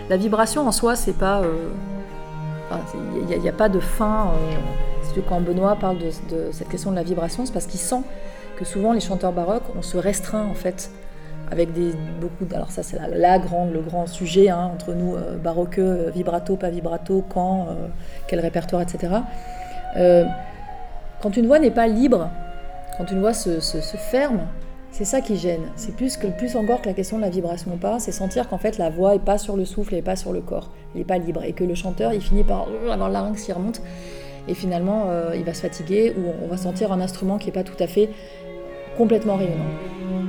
La vibration en soi, c'est pas... Il n'y a pas de fin. Quand Benoît parle de cette question de la vibration, c'est parce qu'il sent que souvent les chanteurs baroques, on se restreint en fait, avec beaucoup... Alors ça, c'est le grand sujet entre nous, baroqueux, vibrato, pas vibrato, quand, quel répertoire, etc. Quand une voix n'est pas libre, quand une voix se ferme, c'est ça qui gêne. C'est plus encore que la question de la vibration ou pas, c'est sentir qu'en fait la voix n'est pas sur le souffle, elle n'est pas sur le corps, elle n'est pas libre. Et que le chanteur, il finit par avoir le larynx qui remonte, et finalement il va se fatiguer, ou on va sentir un instrument qui n'est pas tout à fait complètement rayonnant.